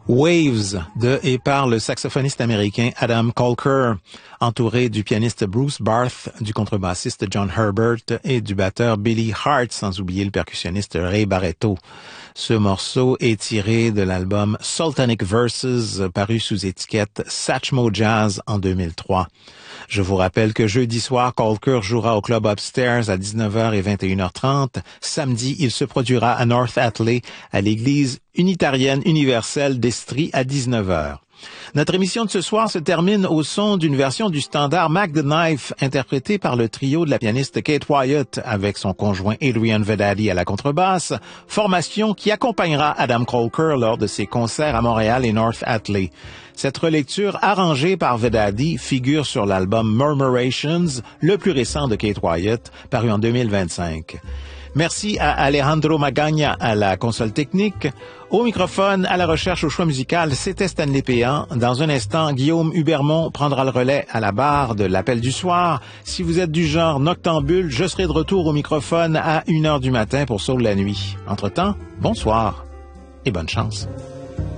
Waves de et par le saxophoniste américain Adam Colker, entouré du pianiste Bruce Barth, du contrebassiste John Herbert et du batteur Billy Hart, sans oublier le percussionniste Ray Barretto. Ce morceau est tiré de l'album Sultanic Verses, paru sous étiquette Satchmo Jazz en 2003. Je vous rappelle que jeudi soir, Colker jouera au club Upstairs à 19h et 21h30. Samedi, il se produira à North Atley, à l'église unitarienne universelle d'Estrie à 19h. Notre émission de ce soir se termine au son d'une version du standard Mac the Knife, interprétée par le trio de la pianiste Kate Wyatt avec son conjoint Adrian Vedadi à la contrebasse, formation qui accompagnera Adam Colker lors de ses concerts à Montréal et North Atley. Cette relecture arrangée par Vedadi figure sur l'album Murmurations, le plus récent de Kate Wyatt, paru en 2025. Merci à Alejandro Magagna à la console technique. Au microphone, à la recherche au choix musical, c'était Stanley Péan. Dans un instant, Guillaume Hubermont prendra le relais à la barre de l'appel du soir. Si vous êtes du genre noctambule, je serai de retour au microphone à 1h du matin pour Soul la nuit. Entre-temps, bonsoir et bonne chance.